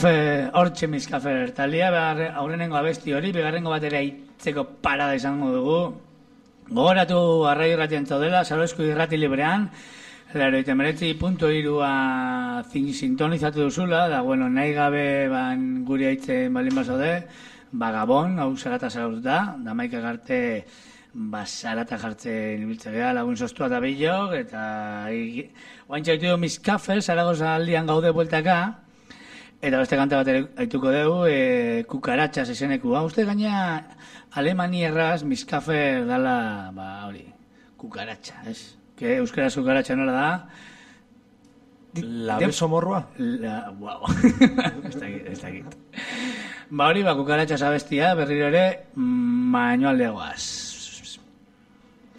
Miskafe, hortxe Miskafe ertalia, aurrenengo abesti hori, bigarrengo batera itzeko parada izango dugu. Gogoratu arrai irratien zaudela, Saroizko irrati librean, 89.3 sintonizatu duzula, da, bueno, nahi gabe guri aitzen balin bazaude, Gabon, hau zarata zaraututa, da maika garte zarata jartzen ibiltzea, lagun sostua eta bilok, eta oaintza haitu Miskafe, Zaragoza aldian gaude bueltaka, eta beste kanta bat haituko dugu, kukaratxas izenekua. Uste gaina Alemanierraz Miskafe dala, hori, kukaratxa, ez? Euskaraz kukaratxa nola da? Labeso morroa? Wow, ez dakit. Hori, kukaratxas abestia, berriro ere, manualdeagoaz.